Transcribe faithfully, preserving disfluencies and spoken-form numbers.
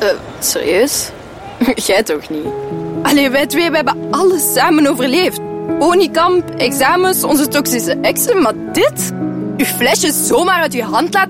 Uh, serieus? Jij toch niet? Allee, wij twee we hebben alles samen overleefd. Oniekamp, examens, onze toxische exen, maar dit? Uw flesje zomaar uit uw hand laten